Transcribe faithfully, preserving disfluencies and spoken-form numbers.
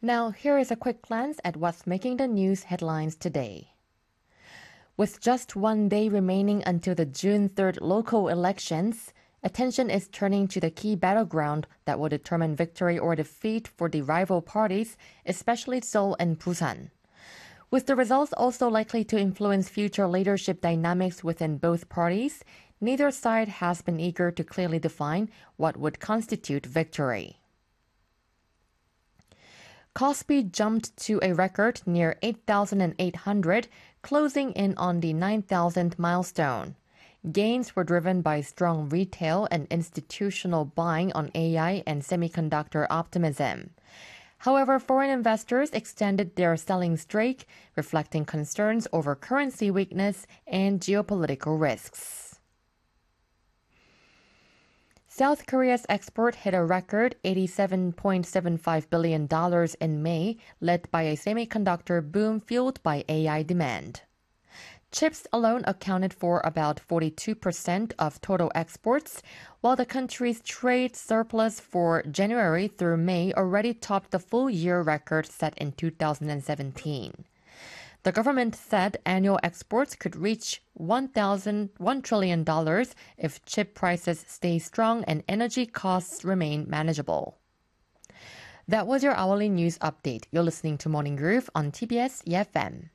Now, here is a quick glance at what's making the news headlines today. With just one day remaining until the June third local elections, attention is turning to the key battleground that will determine victory or defeat for the rival parties, especially Seoul and Busan. With the results also likely to influence future leadership dynamics within both parties, neither side has been eager to clearly define what would constitute victory. Kospi jumped to a record near eight thousand eight hundred, closing in on the nine thousand milestone. Gains were driven by strong retail and institutional buying on A I and semiconductor optimism. However, foreign investors extended their selling streak, reflecting concerns over currency weakness and geopolitical risks. South Korea's export hit a record eighty-seven point seven five billion dollars in May, led by a semiconductor boom fueled by A I demand. Chips alone accounted for about forty-two percent of total exports, while the country's trade surplus for January through May already topped the full-year record set in two thousand seventeen. The government said annual exports could reach one trillion dollars if chip prices stay strong and energy costs remain manageable. That was your hourly news update. You're listening to Morning Groove on T B S E F M.